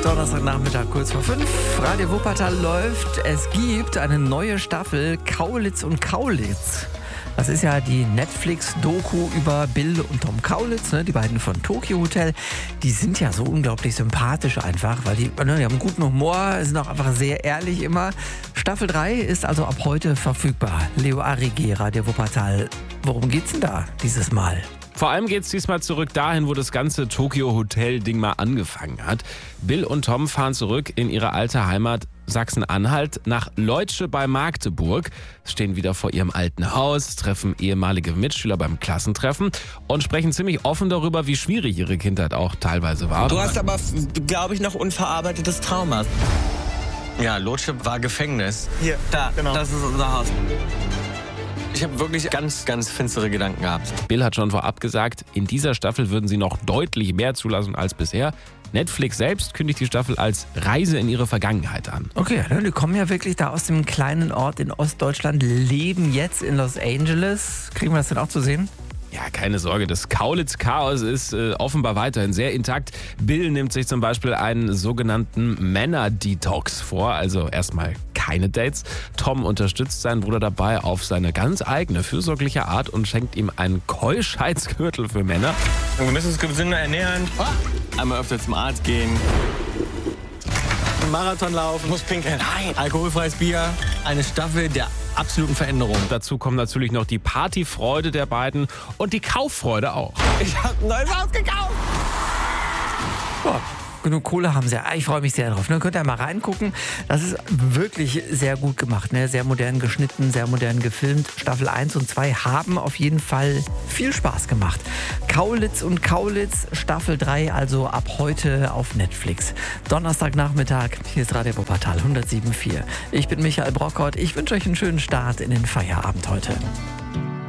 Donnerstagnachmittag, kurz vor 5. Radio Wuppertal läuft. Es gibt eine neue Staffel Kaulitz und Kaulitz. Das ist ja die Netflix-Doku über Bill und Tom Kaulitz, ne, die beiden von Tokio Hotel. Die sind ja so unglaublich sympathisch einfach, weil die haben guten Humor, sind auch einfach sehr ehrlich immer. Staffel 3 ist also ab heute verfügbar. Leo Arrighi, Radio Wuppertal. Worum geht's denn da dieses Mal? Vor allem geht's diesmal zurück dahin, wo das ganze Tokio Hotel-Ding mal angefangen hat. Bill und Tom fahren zurück in ihre alte Heimat Sachsen-Anhalt nach Leutsche bei Magdeburg, stehen wieder vor ihrem alten Haus, treffen ehemalige Mitschüler beim Klassentreffen und sprechen ziemlich offen darüber, wie schwierig ihre Kindheit auch teilweise war. Du hast aber, glaube ich, noch unverarbeitetes Trauma. Ja, Leutsche war Gefängnis. Hier, Da, genau. Das ist unser Haus. Ich habe wirklich ganz, ganz finstere Gedanken gehabt. Bill hat schon vorab gesagt, in dieser Staffel würden sie noch deutlich mehr zulassen als bisher. Netflix selbst kündigt die Staffel als Reise in ihre Vergangenheit an. Okay, die kommen ja wirklich da aus dem kleinen Ort in Ostdeutschland, leben jetzt in Los Angeles. Kriegen wir das denn auch zu sehen? Ja, keine Sorge, das Kaulitz-Chaos ist offenbar weiterhin sehr intakt. Bill nimmt sich zum Beispiel einen sogenannten Männer-Detox vor, also erstmal keine Dates. Tom unterstützt seinen Bruder dabei auf seine ganz eigene fürsorgliche Art und schenkt ihm einen Keuschheitsgürtel für Männer. Wir müssen uns gesünder ernähren. Einmal öfter zum Arzt gehen. Marathon laufen. Muss pinkeln. Nein. Alkoholfreies Bier. Eine Staffel der absoluten Veränderung. Dazu kommt natürlich noch die Partyfreude der beiden und die Kauffreude auch. Ich habe ein neues Haus gekauft. Ja, genug Kohle haben sie. Ich freue mich sehr drauf. Könnt ihr mal reingucken. Das ist wirklich sehr gut gemacht. Ne? Sehr modern geschnitten, sehr modern gefilmt. Staffel 1 und 2 haben auf jeden Fall viel Spaß gemacht. Kaulitz und Kaulitz, Staffel 3, also ab heute auf Netflix. Donnerstagnachmittag, hier ist Radio Wuppertal 107.4. Ich bin Michael Brockert. Ich wünsche euch einen schönen Start in den Feierabend heute.